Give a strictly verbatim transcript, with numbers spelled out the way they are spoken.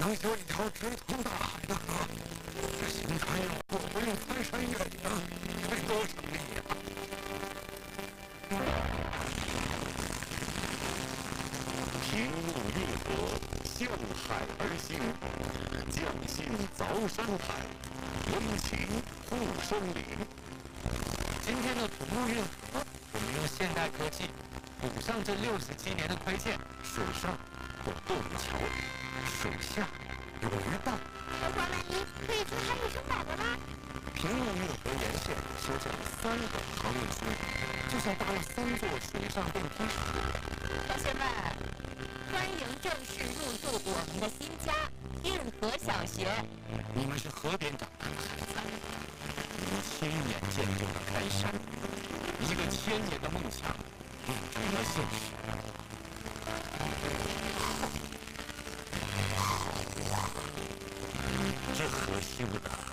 长修一条直通大海的河，这行船要过不用翻山越岭，该多省力呀！平陆运河向海而行，匠心凿山海，温情护森林。今天的平陆运河，我们用现代科技补上这六十七年的亏欠，水上有渡轮桥，水下有鱼道。 中华万一可以做海里生宝宝吗？ 平陆运河沿线修建了三个航运区，就像搭了三座水上电梯似的。 同学们，欢迎正式入住我们的新家运河小学。 你们是河边长大的孩子，你们亲眼见证了开山，一个千年的梦想变成了现实。好啊，这河修的